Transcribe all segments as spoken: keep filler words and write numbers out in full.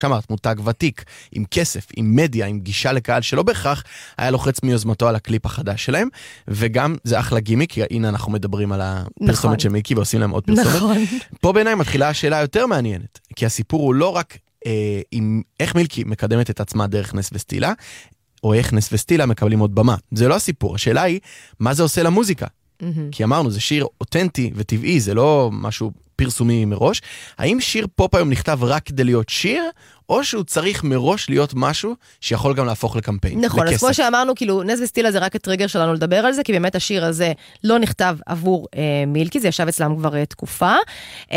שאמרת, מותג ותיק, עם כסף, עם מדיה, עם גישה לקהל שלא בהכרח היה לוחץ מיוזמתו על הקליפ החדש שלהם, וגם זה אחלה גימיק, כי הנה אנחנו מדברים על הפרסומת של מיקי ועושים להם עוד פרסומת. נכון. פה בעיניי מתחילה השאלה היותר מעניינת, כי הסיפור הוא לא רק אה, עם איך מילקי מקדמת את עצמה דרך נס וסטילה, או איך נס וסטילה מקבלים עוד במה. זה לא הסיפור, השאלה היא, מה זה עושה למוזיקה? Mm-hmm. כי אמרנו, זה שיר אותנטי וטבעי, זה לא משהו פרסומי מראש. האם שיר פופ היום נכתב רק כדי להיות שיר, או שהוא צריך מראש להיות משהו שיכול גם להפוך לקמפיין. נכון, לכסף. אז כמו שאמרנו, כאילו, נס וסטילה זה רק הטריגר שלנו לדבר על זה, כי באמת השיר הזה לא נכתב עבור אה, מילקי, זה ישב אצלם כבר אה, תקופה, אה,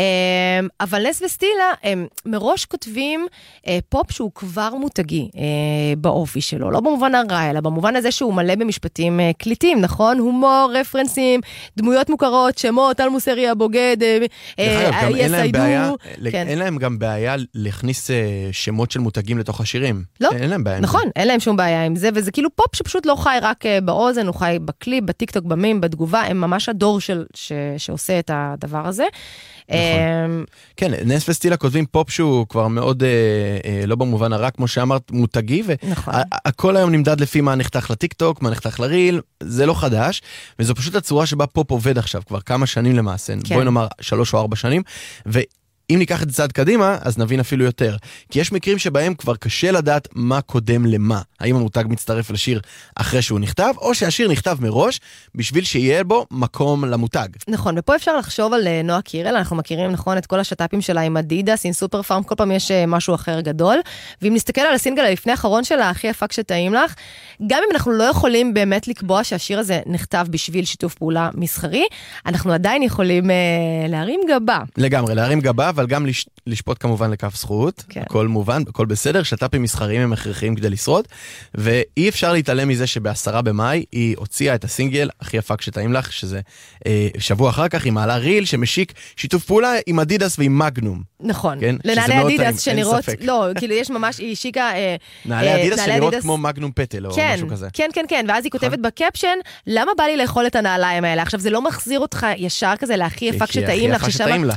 אבל נס וסטילה, הם מראש כותבים אה, פופ שהוא כבר מותגי אה, באופי שלו, לא במובן הרע, אלא במובן הזה שהוא מלא במשפטים אה, קליטים, נכון? הומור, רפרנסים, דמויות מוכרות, שמות, על מוסרי הבוגד, אה, אגב, גם אין להם בעיה, כן. אין להם גם בעיה להכניס שמות של מותגים לתוך השירים. לא, אין להם בעיה. נכון, אין להם שום בעיה עם זה, וזה כאילו פופ שפשוט לא חי רק באוזן, הוא חי בקליפ, בטיקטוק, במים, בתגובה, הם ממש הדור של, ש, שעושה את הדבר הזה. נכון. כן, נס וסטילה כותבים פופ שהוא כבר מאוד לא במובן הרע, כמו שאמרת, מותגי, והכל היום נמדד לפי מה נחתך לטיקטוק, מה נחתך לריל, זה לא חדש, וזו פשוט הצורה שבה פופ עובד עכשיו, כבר כמה שנים למעשה, בואי נאמר שלוש או ארבע שנים, ו... אם ניקח את זה צעד קדימה, אז נבין אפילו יותר. כי יש מקרים שבהם כבר קשה לדעת מה קודם למה. האם המותג מצטרף לשיר אחרי שהוא נכתב, או שהשיר נכתב מראש, בשביל שיהיה בו מקום למותג. נכון, ופה אפשר לחשוב על נועה קירל, אנחנו מכירים, נכון, את כל השטאפים שלה עם אדידס, עם סופר פארם, כל פעם יש משהו אחר גדול. ואם נסתכל על הסינגל לפני האחרון שלה, הכי יפה כשטעים לך, גם אם אנחנו לא יכולים באמת לקבוע שהשיר הזה נכתב בשביל שיתוף פעולה מסחרי, אנחנו עדיין יכולים אה, להרים גבה. לגמרי, להרים גבה, אבל גם לש... לשפוט כמובן לכף זכות, כן. הכל מובן, הכל בסדר, שטאפים מסחריים הם הכרחיים כדי לשרוד, ואי אפשר להתעלם מזה שבעשרה במאי היא הוציאה את הסינגל הכי יפה כשטעים לך, שזה אה, שבוע אחר כך היא מעלה ריל שמשיק שיתוף פעולה עם אדידס ועם מגנום. נכון, כן? לנעלי אדידס שנראות, לא, כאילו יש ממש, היא השיקה... אה, נעלי אה, אדידס שנראות אדידס... כמו מגנום פטל, או כן, משהו כזה. כן, כן, כן, ואז היא כותבת בקפשן, למה בא לי לאכול את הנעליים האלה? עכשיו, זה לא מחזיר אותך ישר כזה להכי יפה כשטעים לך, ששמה...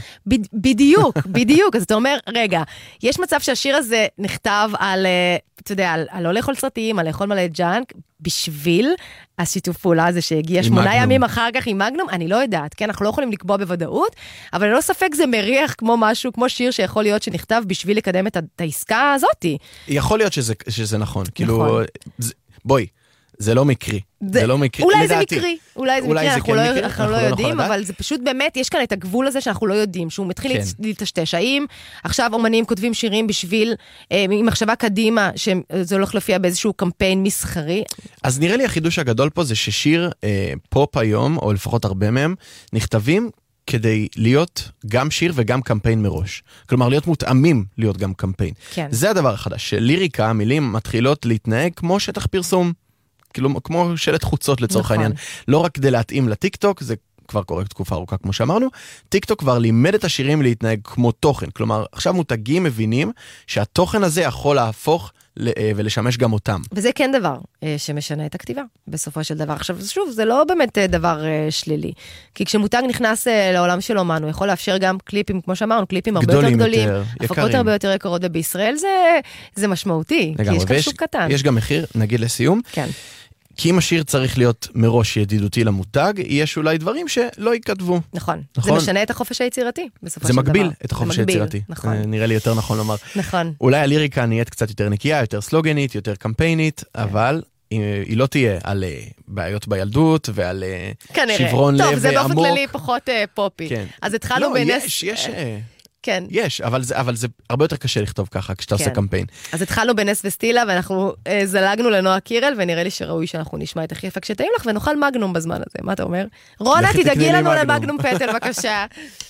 בדיוק, בדיוק. אז אתה אומר, רגע, יש מצב שהשיר הזה נכתב על, אתה יודע, על, על לא לאכול סרטים, על לאכול מלא ג'אנק, בשביל השיתוף פעולה הזה שהגיע שמונה ימים אחר כך עם מגנום, אני לא יודעת, כן, אנחנו לא יכולים לקבוע בוודאות, אבל לא ספק זה מריח כמו משהו, כמו שיר שיכול להיות שנכתב בשביל לקדם את העסקה הזאת. יכול להיות שזה, שזה נכון, כאילו, זה, בואי. זה לא מקרי. זה לא מקרי. אולי זה מקרי, אולי זה מקרי, אנחנו לא, אנחנו לא יודעים, אבל זה פשוט באמת, יש כאן את הגבול הזה שאנחנו לא יודעים, שהוא מתחיל להתשתש. האם עכשיו אומנים כותבים שירים בשביל, עם מחשבה קדימה, שזה הולך להופיע באיזשהו קמפיין מסחרי? אז נראה לי החידוש הגדול פה זה ששיר פופ היום, או לפחות הרבה מהם, נכתבים כדי להיות גם שיר וגם קמפיין מראש. כלומר, להיות מותאמים להיות גם קמפיין. זה הדבר החדש, שליריקה, המילים מתחילות להתנהג כמו שטח פרסום. כאילו, כמו שלט חוצות לצורך נכון. העניין. לא רק כדי להתאים לטיקטוק, זה כבר קורה תקופה ארוכה כמו שאמרנו, טיקטוק כבר לימד את השירים להתנהג כמו תוכן. כלומר, עכשיו מותגים מבינים שהתוכן הזה יכול להפוך ולשמש גם אותם. וזה כן דבר שמשנה את הכתיבה, בסופו של דבר. עכשיו, שוב, זה לא באמת דבר שלילי. כי כשמותג נכנס לעולם של אומן, הוא יכול לאפשר גם קליפים, כמו שאמרנו, קליפים הרבה יותר גדולים, הפקות הרבה יותר יקרות, ובישראל זה, זה משמעותי, כי יש כאן שוק קטן. יש גם מחיר, נגיד לסיום. כן. כי אם השיר צריך להיות מראש ידידותי למותג, יש אולי דברים שלא ייכתבו. נכון. נכון. זה משנה את החופש היצירתי, בסופו של דבר. זה מגביל את החופש היצירתי. נכון. נראה לי יותר נכון לומר. נכון. אולי הליריקה נהיית קצת יותר נקייה, יותר סלוגנית, יותר קמפיינית, אבל היא לא תהיה על בעיות בילדות ועל שברון לב עמוק. טוב, זה באופן כללי פחות פופי. אז התחלנו בנס... לא, יש, יש... כן. יש, אבל זה, אבל זה הרבה יותר קשה לכתוב ככה, כשאתה כן. עושה קמפיין. אז התחלנו בנס וסטילה, ואנחנו אה, זלגנו לנועה קירל, ונראה לי שראוי שאנחנו נשמע את הכי יפה כשטעים לך, ונאכל מגנום בזמן הזה. מה אתה אומר? רונה, תדאגי לנו למגנום פטל, בבקשה.